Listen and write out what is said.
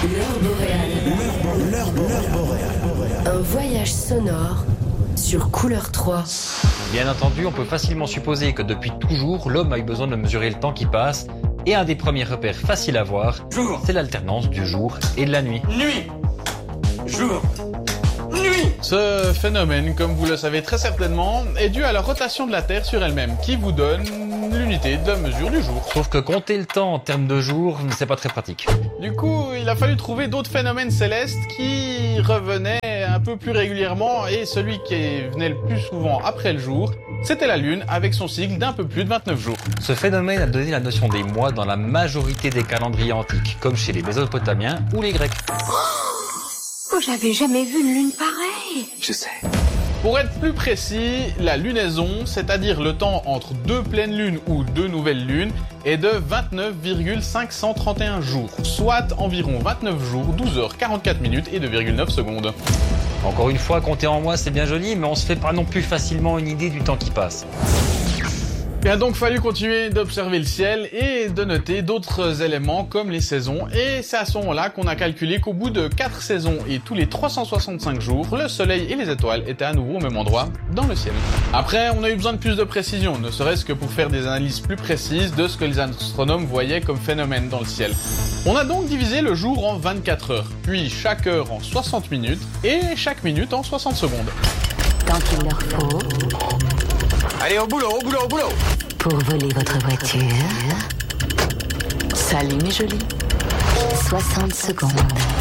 L'heure boréale. Un voyage sonore sur Couleur 3. Bien entendu, on peut facilement supposer que depuis toujours, l'homme a eu besoin de mesurer le temps qui passe. Et un des premiers repères faciles à voir, c'est l'alternance du jour et de la nuit. Nuit, jour, nuit. Ce phénomène, comme vous le savez très certainement, est dû à la rotation de la Terre sur elle-même, qui vous donne l'unité de mesure du jour. Sauf que compter le temps en termes de jours, c'est pas très pratique. Du coup, il a fallu trouver d'autres phénomènes célestes qui revenaient un peu plus régulièrement, et celui qui venait le plus souvent après le jour, c'était la Lune, avec son cycle d'un peu plus de 29 jours. Ce phénomène a donné la notion des mois dans la majorité des calendriers antiques, comme chez les Mésopotamiens ou les Grecs. Oh, j'avais jamais vu une lune pareille. Je sais. Pour être plus précis, la lunaison, c'est-à-dire le temps entre deux pleines lunes ou deux nouvelles lunes, est de 29,531 jours, soit environ 29 jours, 12 heures, 44 minutes et 2,9 secondes. Encore une fois, compter en mois c'est bien joli, mais on se fait pas non plus facilement une idée du temps qui passe. Il a donc fallu continuer d'observer le ciel et de noter d'autres éléments comme les saisons, et c'est à ce moment-là qu'on a calculé qu'au bout de 4 saisons et tous les 365 jours, le soleil et les étoiles étaient à nouveau au même endroit dans le ciel. Après, on a eu besoin de plus de précision, ne serait-ce que pour faire des analyses plus précises de ce que les astronomes voyaient comme phénomène dans le ciel. On a donc divisé le jour en 24 heures, puis chaque heure en 60 minutes et chaque minute en 60 secondes. Tant qu'il leur faut Allez, au boulot, au boulot, au boulot. pour voler votre voiture. Salut mes jolis. 60 secondes.